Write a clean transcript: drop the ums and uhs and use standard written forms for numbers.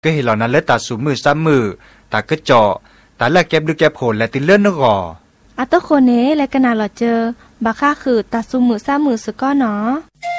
ก็เห็นเหล่านั้นและตาสูมือซ้ำมือตากระเจาะตาแลกแก็บดูแก็บโผลและติเลื่อนนกออัตโคเนและกนาหลอเจอบาค่าคือตาสูมือซ้ำมือสก้อเนาะ